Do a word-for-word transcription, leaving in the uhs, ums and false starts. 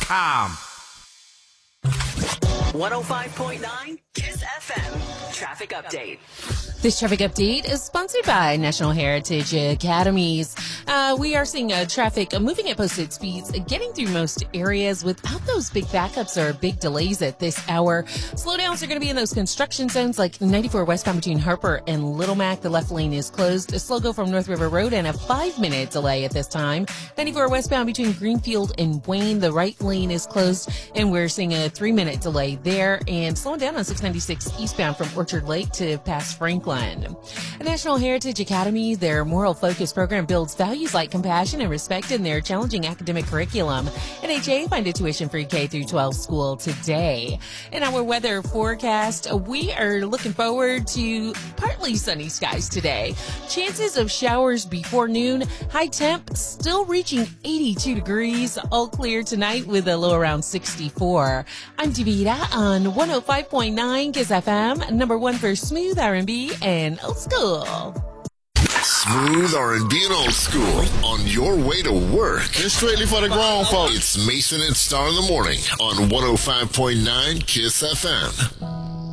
com. one oh five point nine Kiss F M Traffic Update. This traffic update is sponsored by National Heritage Academies. Uh, we are seeing uh, traffic uh, moving at posted speeds, uh, getting through most areas without those big backups or big delays at this hour. Slowdowns are going to be in those construction zones like ninety-four westbound between Harper and Little Mac. The left lane is closed. A slow go from North River Road and a five-minute delay at this time. ninety-four westbound between Greenfield and Wayne. The right lane is closed, and we're seeing a three-minute delay there. And slowing down on six ninety-six eastbound from Orchard Lake to past Franklin. The National Heritage Academy, their moral focus program, builds values like compassion and respect in their challenging academic curriculum. N H A find a tuition-free K through twelve school today. In our weather forecast, we are looking forward to partly sunny skies today. Chances of showers before noon. High temp still reaching eighty-two degrees. All clear tonight with a low around sixty-four. I'm Davida on one oh five point nine Kiss F M, number one for smooth R and B and old school. Smooth R and B and old school on your way to work. It's straightly for the grown folks. It's Mason and Star in the morning on one oh five point nine Kiss F M.